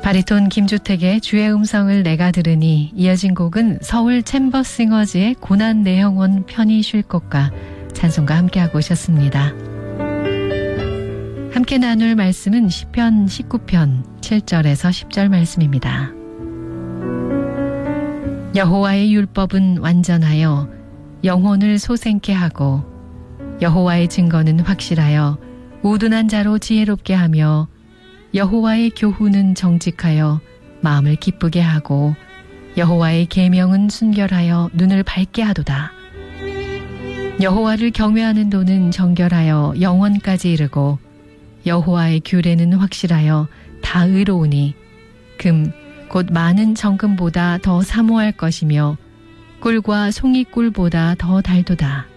바리톤 김주택의 주의 음성을 내가 들으니 이어진 곡은 서울 챔버싱어즈의 고난 내 영혼 편히 쉴 곳과 찬송과 함께하고 오셨습니다. 함께 나눌 말씀은 시편 19편 7절에서 10절 말씀입니다. 여호와의 율법은 완전하여 영혼을 소생케 하고 여호와의 증거는 확실하여 우둔한 자로 지혜롭게 하며 여호와의 교훈은 정직하여 마음을 기쁘게 하고 여호와의 계명은 순결하여 눈을 밝게 하도다. 여호와를 경외하는 도는 정결하여 영원까지 이르고 여호와의 규례는 확실하여 다 의로우니 금 곧 많은 정금보다 더 사모할 것이며 꿀과 송이꿀보다 더 달도다.